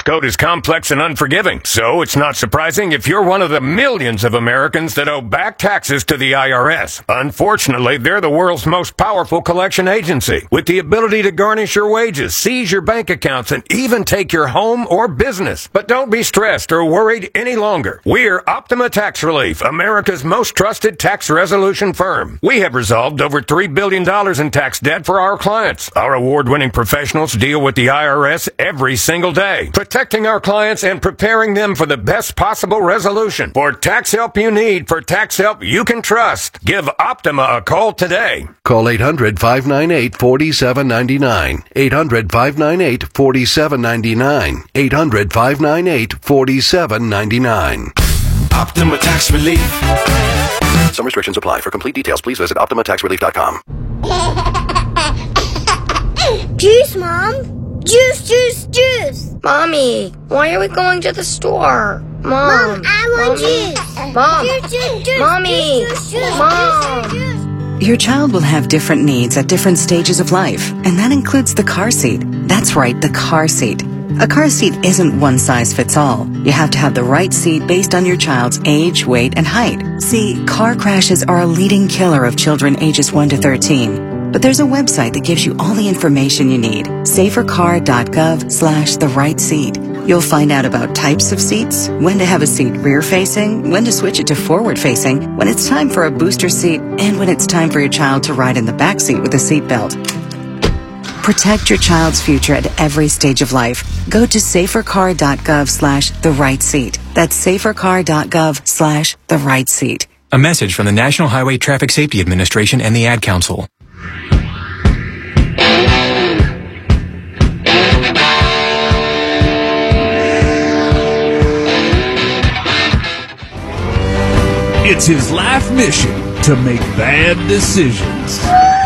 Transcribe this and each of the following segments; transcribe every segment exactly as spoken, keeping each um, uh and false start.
code is complex and unforgiving, so it's not surprising if you're one of the millions of Americans that owe back taxes to the I R S. Unfortunately, they're the world's most powerful collection agency, with the ability to garnish your wages, seize your bank accounts, and even take your home or business. But don't be stressed or worried any longer. We're Optima Tax Relief, America's most trusted tax resolution firm. We have resolved over three billion dollars in tax debt for our clients. Our award-winning professionals deal with the I R S every single day, protecting our clients and preparing them for the best possible resolution. For tax help you need, for tax help you can trust, give Optima a call today. Call eight hundred, five nine eight, four seven nine nine. eight hundred, five nine eight, four seven nine nine. eight hundred, five nine eight, four seven nine nine. Optima Tax Relief. Some restrictions apply. For complete details, please visit optima tax relief dot com. Juice, Mom. Juice, juice, juice. Mommy, why are we going to the store? Mom, Mom, I want Mommy. juice. Mom, Juice, juice, juice. Mommy, Juice, juice, juice. Mom. Juice, juice, juice. Your child will have different needs at different stages of life, and that includes the car seat. That's right, the car seat. A car seat isn't one size fits all. You have to have the right seat based on your child's age, weight, and height. See, car crashes are a leading killer of children ages one to thirteen. But there's a website that gives you all the information you need. safercar.gov slash the right seat. You'll find out about types of seats, when to have a seat rear-facing, when to switch it to forward-facing, when it's time for a booster seat, and when it's time for your child to ride in the back seat with a seatbelt. Protect your child's future at every stage of life. Go to safercar.gov slash the right seat. That's safercar.gov slash the right seat. A message from the National Highway Traffic Safety Administration and the Ad Council. It's his life mission to make bad decisions.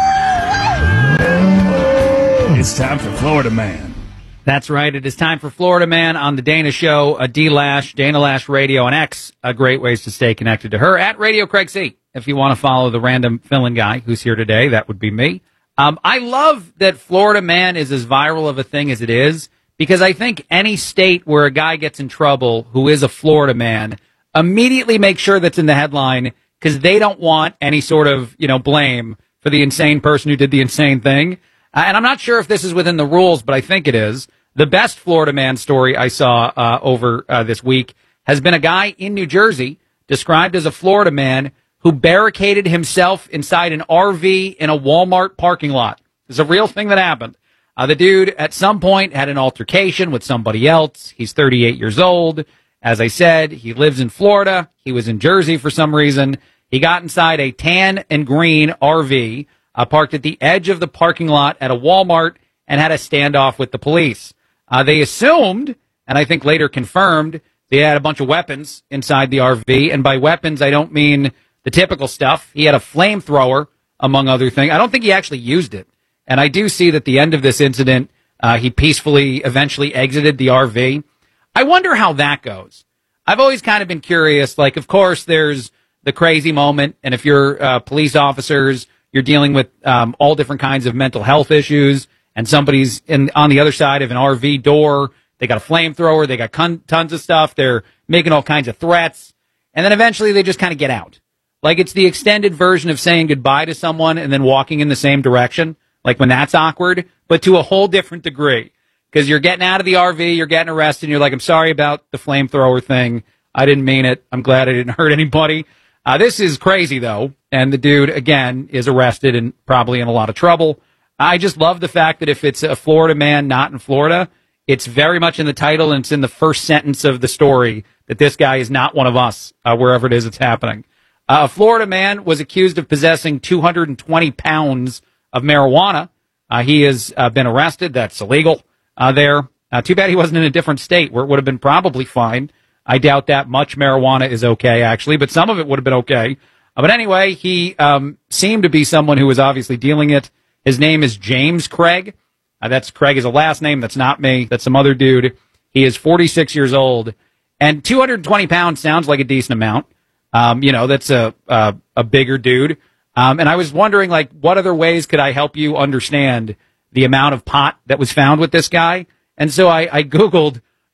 It's time for Florida Man. That's right. It is time for Florida Man on the Dana Show, a D-Lash, Dana Lash Radio, and X. Uh, great ways to stay connected to her at Radio Craig C. If you want to follow the random fill-in guy who's here today, that would be me. Um, I love that Florida Man is as viral of a thing as it is, because I think any state where a guy gets in trouble who is a Florida man immediately make sure that's in the headline, because they don't want any sort of, you know, blame for the insane person who did the insane thing. Uh, and I'm not sure if this is within the rules, but I think it is. The best Florida man story I saw uh, over uh, this week has been a guy in New Jersey described as a Florida man who barricaded himself inside an R V in a Walmart parking lot. It's a real thing that happened. Uh, the dude at some point had an altercation with somebody else. He's thirty-eight years old. As I said, he lives in Florida. He was in Jersey for some reason. He got inside a tan and green R V, uh, parked at the edge of the parking lot at a Walmart, and had a standoff with the police. Uh, they assumed, and I think later confirmed, they had a bunch of weapons inside the R V. And by weapons, I don't mean the typical stuff. He had a flamethrower, among other things. I don't think he actually used it. And I do see that at the end of this incident, uh, he peacefully eventually exited the R V. I wonder how that goes. I've always kind of been curious. Like, of course, there's the crazy moment. And if you're uh, police officers, you're dealing with um, all different kinds of mental health issues. And somebody's in on the other side of an R V door. They got a flamethrower. They got con- tons of stuff. They're making all kinds of threats. And then eventually they just kind of get out. Like, it's the extended version of saying goodbye to someone and then walking in the same direction. Like, when that's awkward, but to a whole different degree. Because you're getting out of the R V, you're getting arrested, and you're like, I'm sorry about the flamethrower thing. I didn't mean it. I'm glad I didn't hurt anybody. Uh, this is crazy, though. And the dude, again, is arrested and probably in a lot of trouble. I just love the fact that if it's a Florida man not in Florida, it's very much in the title and it's in the first sentence of the story that this guy is not one of us, uh, wherever it is it's happening. Uh, a Florida man was accused of possessing two hundred twenty pounds of marijuana. Uh, he has uh, been arrested. That's illegal uh, there. Uh, too bad he wasn't in a different state where it would have been probably fine. I doubt that much marijuana is okay, actually, but some of it would have been okay. Uh, but anyway, he um, seemed to be someone who was obviously dealing it. His name is James Craig. Uh, that's Craig is a last name. That's not me. That's some other dude. He is forty-six years old. And two hundred twenty pounds sounds like a decent amount. Um, you know, that's a, a, a bigger dude. Um, and I was wondering, like, what other ways could I help you understand the amount of pot that was found with this guy? And so I, I Googled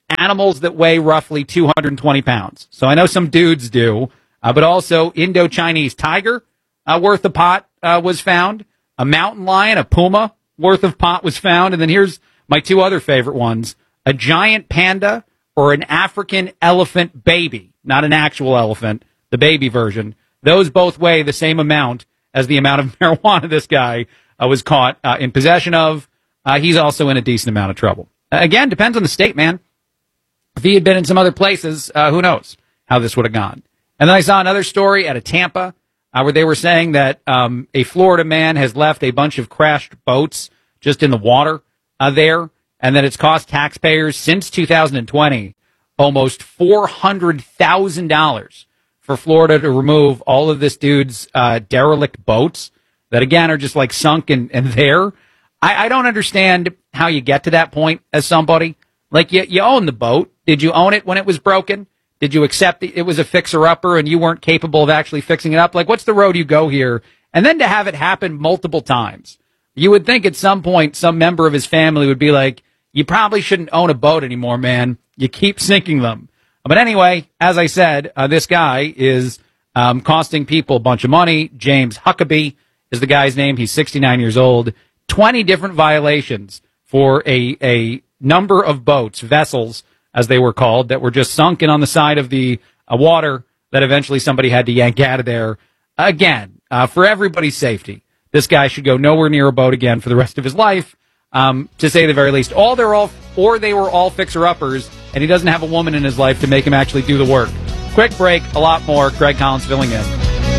animals that weigh roughly two hundred twenty pounds. So I know some dudes do, uh, but also Indo-Chinese tiger uh, worth of pot uh, was found. A mountain lion, a puma worth of pot was found. And then here's my two other favorite ones. A giant panda or an African elephant baby, not an actual elephant, the baby version. Those both weigh the same amount as the amount of marijuana this guy uh, was caught uh, in possession of. Uh, he's also in a decent amount of trouble. Uh, again, depends on the state, man. If he had been in some other places, uh, who knows how this would have gone. And then I saw another story out of Tampa uh, where they were saying that um, a Florida man has left a bunch of crashed boats just in the water uh, there, and that it's cost taxpayers since two thousand twenty almost four hundred thousand dollars for Florida to remove all of this dude's uh, derelict boats that, again, are just like sunk and, and there. I, I don't understand how you get to that point as somebody. Like, you, you own the boat. Did you own it when it was broken? Did you accept it was a fixer-upper and you weren't capable of actually fixing it up? Like, what's the road you go here? And then to have it happen multiple times. You would think at some point some member of his family would be like, you probably shouldn't own a boat anymore, man. You keep sinking them. But anyway, as I said, uh, this guy is um, costing people a bunch of money. James Huckabee is the guy's name. He's sixty-nine years old. twenty different violations for a, a number of boats, vessels, as they were called, that were just sunken on the side of the uh, water that eventually somebody had to yank out of there. Again, uh, for everybody's safety, this guy should go nowhere near a boat again for the rest of his life, um, to say the very least. All they're all, or they were all fixer-uppers, and he doesn't have a woman in his life to make him actually do the work. Quick break, a lot more. Craig Collins filling in.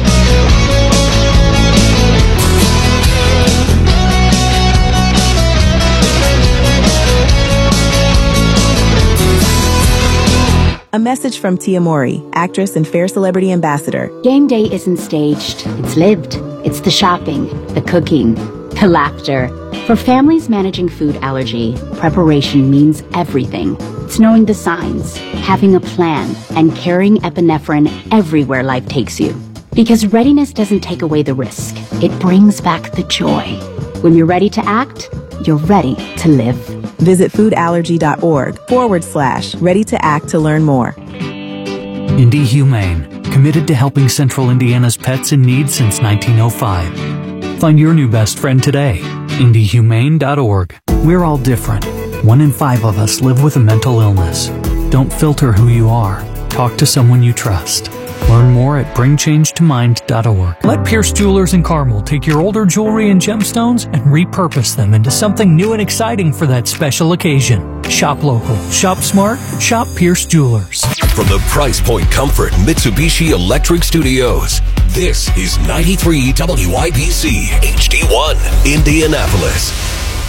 A message from Tia Mowry, actress and Fair Celebrity Ambassador. Game day isn't staged. It's lived. It's the shopping, the cooking, the laughter. For families managing food allergy, preparation means everything. It's knowing the signs, having a plan, and carrying epinephrine everywhere life takes you. Because readiness doesn't take away the risk. It brings back the joy. When you're ready to act, you're ready to live. Visit foodallergy.org forward slash ready to act to learn more. Indy Humane, committed to helping Central Indiana's pets in need since nineteen oh five. Find your new best friend today. indy humane dot org. We're all different. One in five of us live with a mental illness. Don't filter who you are. Talk to someone you trust. Learn more at bring change to mind dot org. Let Pierce Jewelers in Carmel take your older jewelry and gemstones and repurpose them into something new and exciting for that special occasion. Shop local. Shop smart. Shop Pierce Jewelers. From the Price Point Comfort Mitsubishi Electric Studios, this is ninety-three W I B C H D one, Indianapolis.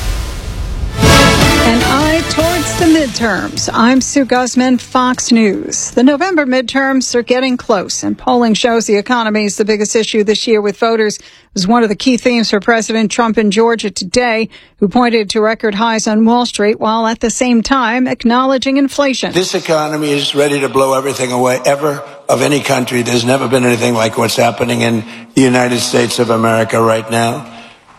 An eye towards the midterms. I'm Sue Guzman, Fox News. The November midterms are getting close, and polling shows the economy is the biggest issue this year with voters. It was one of the key themes for President Trump in Georgia today, who pointed to record highs on Wall Street while at the same time acknowledging inflation. This economy is ready to blow everything away ever of any country. There's never been anything like what's happening in the United States of America right now.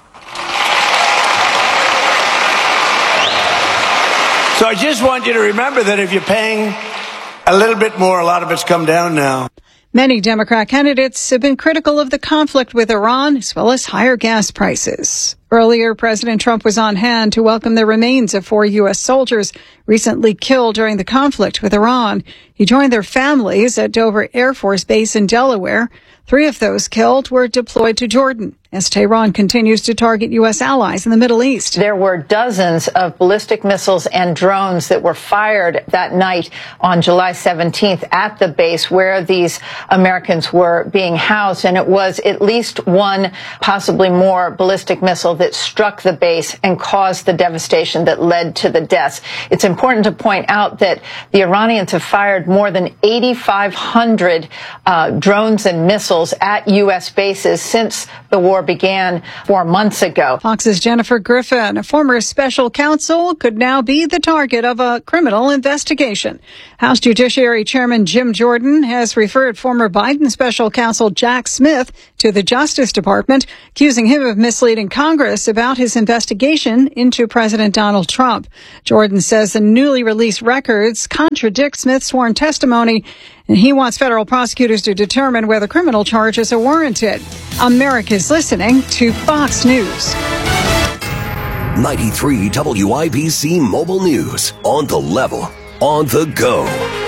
So I just want you to remember that if you're paying a little bit more, a lot of it's come down now. Many Democrat candidates have been critical of the conflict with Iran, as well as higher gas prices. Earlier, President Trump was on hand to welcome the remains of four U S soldiers recently killed during the conflict with Iran. He joined their families at Dover Air Force Base in Delaware. Three of those killed were deployed to Jordan, as Tehran continues to target U S allies in the Middle East. There were dozens of ballistic missiles and drones that were fired that night on July seventeenth at the base where these Americans were being housed. And it was at least one, possibly more, ballistic missile that struck the base and caused the devastation that led to the deaths. It's important to point out that the Iranians have fired more than eighty-five hundred uh, drones and missiles at U S bases since the war began four months ago. Fox's Jennifer Griffin, a former special counsel, could now be the target of a criminal investigation. House Judiciary Chairman Jim Jordan has referred former Biden special counsel Jack Smith to the Justice Department, accusing him of misleading Congress about his investigation into President Donald Trump. Jordan says the newly released records contradict Smith's sworn testimony, and he wants federal prosecutors to determine whether criminal charges are warranted. America's listening to Fox News. ninety-three W I B C Mobile News. On the level. On the go.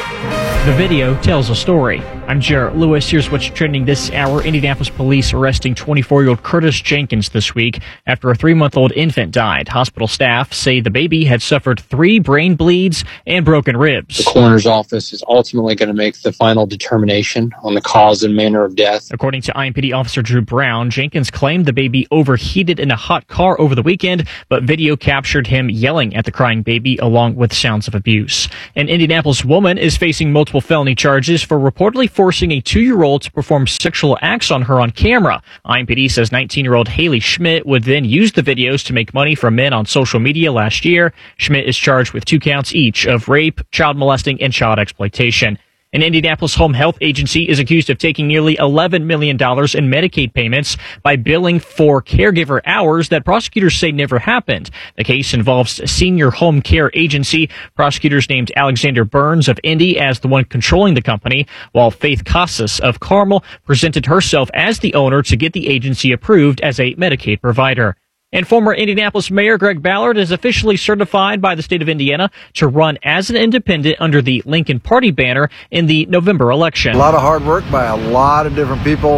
The video tells a story. I'm Jarrett Lewis. Here's what's trending this hour. Indianapolis police arresting twenty-four-year-old Curtis Jenkins this week after a three-month-old infant died. Hospital staff say the baby had suffered three brain bleeds and broken ribs. The coroner's office is ultimately going to make the final determination on the cause and manner of death. According to I M P D officer Drew Brown, Jenkins claimed the baby overheated in a hot car over the weekend, but video captured him yelling at the crying baby along with sounds of abuse. An Indianapolis woman is facing multiple felony charges for reportedly forcing a two-year-old to perform sexual acts on her on camera. I M P D says nineteen-year-old Haley Schmidt would then use the videos to make money from men on social media last year. Schmidt is charged with two counts each of rape, child molesting, and child exploitation. An Indianapolis home health agency is accused of taking nearly eleven million dollars in Medicaid payments by billing for caregiver hours that prosecutors say never happened. The case involves a senior home care agency. Prosecutors named Alexander Burns of Indy as the one controlling the company, while Faith Casas of Carmel presented herself as the owner to get the agency approved as a Medicaid provider. And former Indianapolis Mayor Greg Ballard is officially certified by the state of Indiana to run as an independent under the Lincoln Party banner in the November election. A lot of hard work by a lot of different people.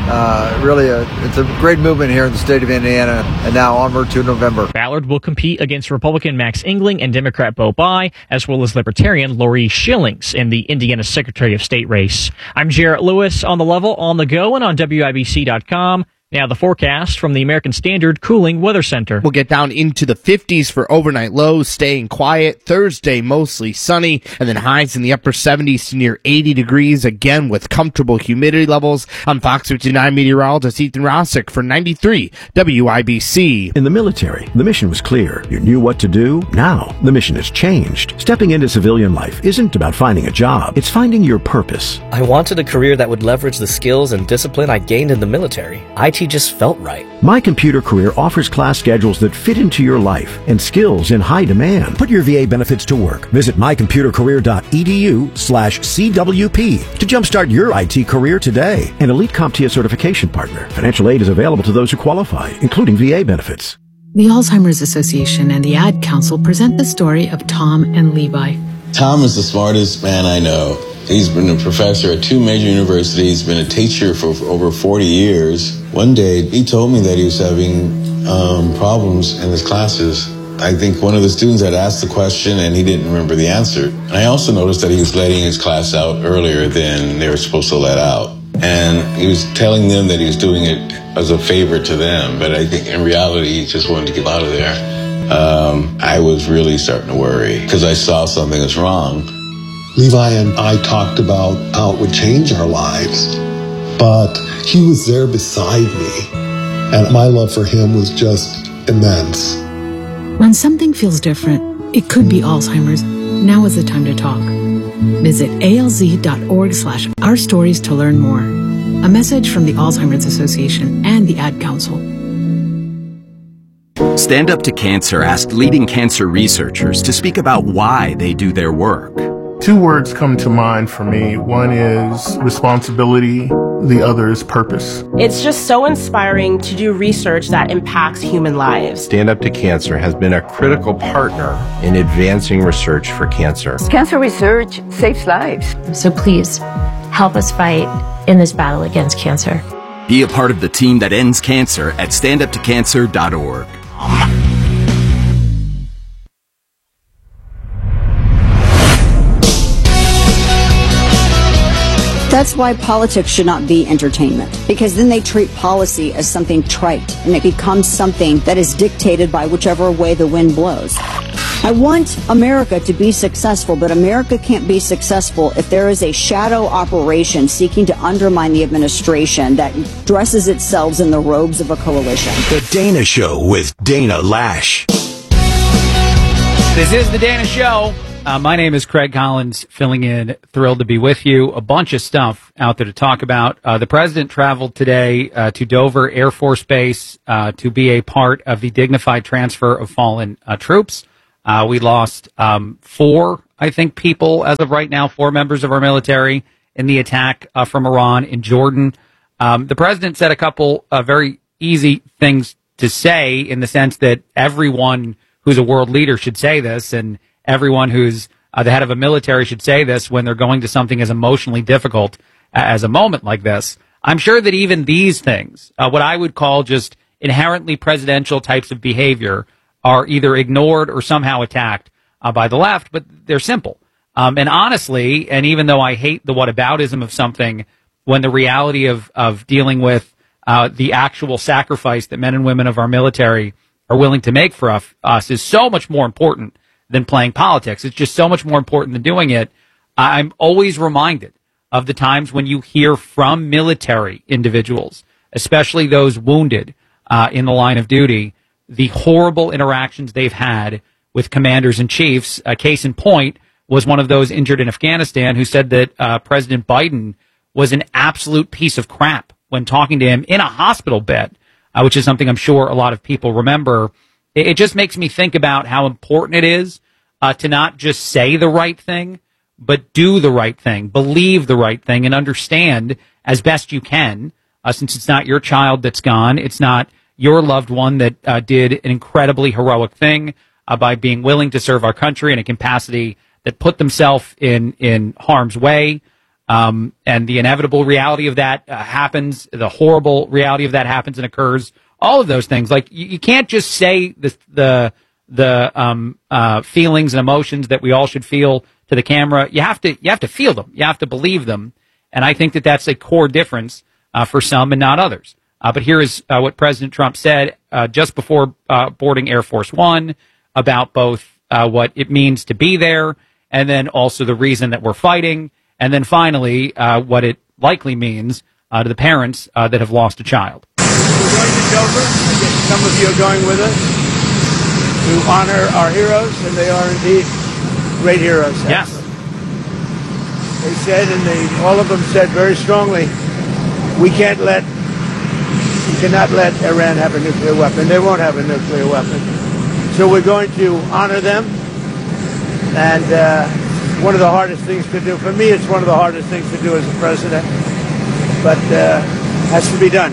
Uh, really, a, it's a great movement here in the state of Indiana, and now onward to November. Ballard will compete against Republican Max Engling and Democrat Bo Bai, as well as Libertarian Lori Schillings in the Indiana Secretary of State race. I'm Jarrett Lewis on the level, on the go, and on W I B C dot com. Now the forecast from the American Standard Cooling Weather Center. We'll get down into the fifties for overnight lows, staying quiet. Thursday, mostly sunny, and then highs in the upper seventies to near eighty degrees, again with comfortable humidity levels. I'm Fox fifty-nine meteorologist Ethan Rossick for ninety-three W I B C. In the military, the mission was clear. You knew what to do. Now, the mission has changed. Stepping into civilian life isn't about finding a job. It's finding your purpose. I wanted a career that would leverage the skills and discipline I gained in the military. I T just felt right. My Computer Career offers class schedules that fit into your life and skills in high demand. Put your V A benefits to work. Visit mycomputercareer.edu slash CWP to jumpstart your I T career today. An Elite CompTIA certification partner. Financial aid is available to those who qualify, including V A benefits. The Alzheimer's Association and the Ad Council present the story of Tom and Levi. Tom is the smartest man I know. He's been a professor at two major universities, been a teacher for over forty years. One day, he told me that he was having um, problems in his classes. I think one of the students had asked the question and he didn't remember the answer. I also noticed that he was letting his class out earlier than they were supposed to let out. And he was telling them that he was doing it as a favor to them, but I think in reality, he just wanted to get out of there. Um, I was really starting to worry because I saw something was wrong. Levi and I talked about how it would change our lives, but he was there beside me, and my love for him was just immense. When something feels different, it could be Alzheimer's. Now is the time to talk. Visit alz.org slash our stories to learn more. A message from the Alzheimer's Association and the Ad Council. Stand Up to Cancer asked leading cancer researchers to speak about why they do their work. Two words come to mind for me. One is responsibility. The other is purpose. It's just so inspiring to do research that impacts human lives. Stand Up to Cancer has been a critical partner in advancing research for cancer. Cancer research saves lives. So please, help us fight in this battle against cancer. Be a part of the team that ends cancer at stand up to cancer dot org. That's why politics should not be entertainment, because then they treat policy as something trite, and it becomes something that is dictated by whichever way the wind blows. I want America to be successful, but America can't be successful if there is a shadow operation seeking to undermine the administration that dresses itself in the robes of a coalition. The Dana Show with Dana Lash. This is The Dana Show. Uh, my name is Craig Collins, filling in, thrilled to be with you. A bunch of stuff out there to talk about. Uh, the president traveled today uh, to Dover Air Force Base uh, to be a part of the dignified transfer of fallen uh, troops. Uh, we lost um, four, I think, people as of right now, four members of our military in the attack uh, from Iran in Jordan. Um, the president said a couple uh, very easy things to say, in the sense that everyone who's a world leader should say this, and everyone who's uh, the head of a military should say this when they're going to something as emotionally difficult uh, as a moment like this. I'm sure that even these things, uh, what I would call just inherently presidential types of behavior, are either ignored or somehow attacked uh, by the left, but they're simple. Um, and honestly, and even though I hate the whataboutism of something, when the reality of, of dealing with uh, the actual sacrifice that men and women of our military are willing to make for us, us is so much more important than playing politics. It's just so much more important than doing it. I'm always reminded of the times when you hear from military individuals, especially those wounded uh, in the line of duty, the horrible interactions they've had with commanders and chiefs. A case in point was one of those injured in Afghanistan who said that uh, President Biden was an absolute piece of crap when talking to him in a hospital bed, uh, which is something I'm sure a lot of people remember. It, it just makes me think about how important it is uh, to not just say the right thing, but do the right thing, believe the right thing, and understand as best you can, uh, since it's not your child that's gone, it's not your loved one that uh, did an incredibly heroic thing uh, by being willing to serve our country in a capacity that put themselves in, in harm's way. Um, and the inevitable reality of that uh, happens, the horrible reality of that happens and occurs, all of those things. Like, you, you can't just say the, the, the um, uh, feelings and emotions that we all should feel to the camera. You have to, you have to feel them. You have to believe them. And I think that that's a core difference uh, for some and not others. Uh, but here is uh, what President Trump said uh, just before uh, boarding Air Force One about both uh, what it means to be there, and then also the reason that we're fighting, and then finally uh, what it likely means uh, to the parents uh, that have lost a child. We're going to Dover. Some of you are going with us to honor our heroes, and they are indeed great heroes. Yes. They said, and they, all of them said very strongly, we can't let We cannot let Iran have a nuclear weapon. They won't have a nuclear weapon. So we're going to honor them. And uh, one of the hardest things to do, for me, it's one of the hardest things to do as a president. But uh, has to be done.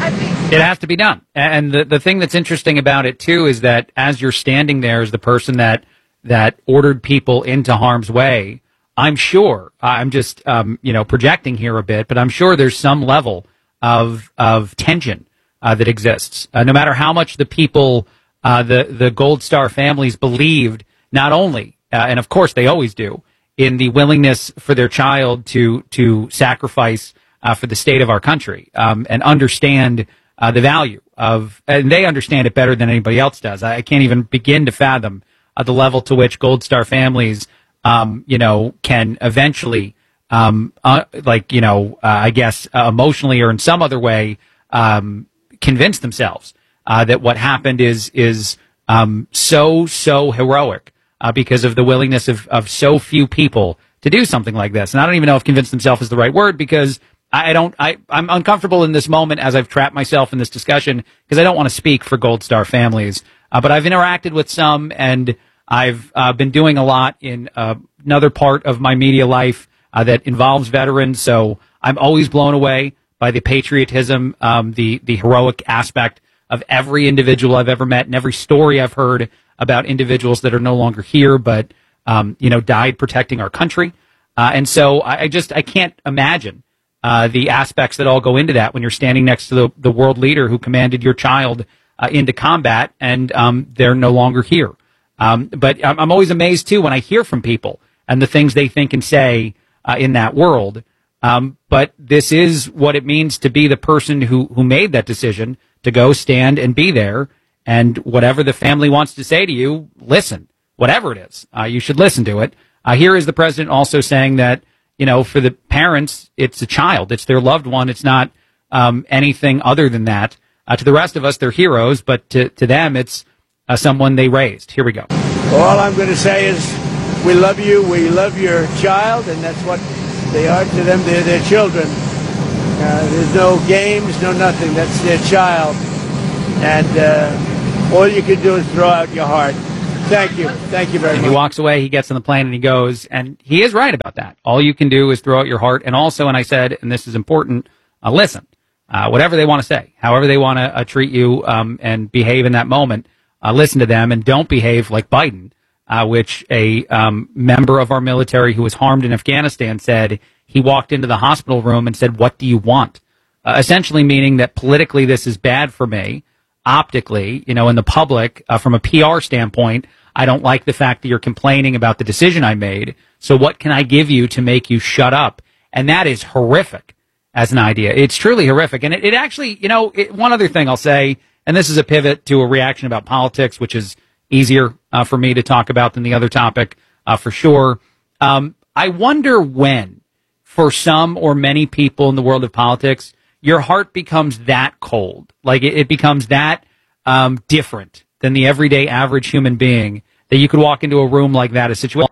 It has to be done. And the, the thing that's interesting about it, too, is that as you're standing there as the person that, that ordered people into harm's way, I'm sure, I'm just, um, you know, projecting here a bit, but I'm sure there's some level of of tension uh, that exists. Uh, no matter how much the people, uh, the the Gold Star families believed, not only, uh, and of course they always do, in the willingness for their child to to sacrifice uh, for the state of our country, um, and understand uh, the value of, and they understand it better than anybody else does. I, I can't even begin to fathom uh, the level to which Gold Star families, um, you know, can eventually. Um, uh, like, you know, uh, I guess uh, emotionally or in some other way, um, convince themselves uh, that what happened is is um, so, so heroic uh, because of the willingness of, of so few people to do something like this. And I don't even know if convince themselves is the right word, because I don't, I, I'm uncomfortable in this moment as I've trapped myself in this discussion, because I don't want to speak for Gold Star families. Uh, but I've interacted with some, and I've uh, been doing a lot in uh, another part of my media life Uh, that involves veterans, so I'm always blown away by the patriotism, um, the the heroic aspect of every individual I've ever met, and every story I've heard about individuals that are no longer here, but um, you know, died protecting our country. Uh, and so I, I just I can't imagine uh, the aspects that all go into that when you're standing next to the the world leader who commanded your child uh, into combat, and um, they're no longer here. Um, but I'm, I'm always amazed too when I hear from people and the things they think and say Uh, in that world. Um, but this is what it means to be the person who, who made that decision to go stand and be there. And whatever the family wants to say to you, listen, whatever it is, uh, you should listen to it. Uh, here is the president also saying that, you know, for the parents, it's a child, it's their loved one. It's not um, anything other than that. Uh, to the rest of us, they're heroes, but to, to them, it's uh, someone they raised. Here we go. All I'm going to say is we love you, we love your child, and that's what they are to them. They're their children. Uh, there's no games, no nothing. That's their child. And uh, all you can do is throw out your heart. Thank you. Thank you very And much. he walks away, he gets on the plane, and he goes, and he is right about that. All you can do is throw out your heart. And also, and I said, and this is important, uh, listen, uh, whatever they want to say, however they want to uh, treat you um, and behave in that moment, uh, listen to them and don't behave like Biden, uh, which a um, member of our military who was harmed in Afghanistan said. He walked into the hospital room and said, what do you want? Uh, essentially meaning that politically this is bad for me. Optically, you know, in the public, uh, from a P R standpoint, I don't like the fact that you're complaining about the decision I made. So what can I give you to make you shut up? And that is horrific as an idea. It's truly horrific. And it, it actually, you know, it, one other thing I'll say, and this is a pivot to a reaction about politics, which is easier uh, for me to talk about than the other topic, uh, for sure. Um, I wonder when, for some or many people in the world of politics, your heart becomes that cold. Like it, it becomes that um, different than the everyday average human being that you could walk into a room like that, a situation.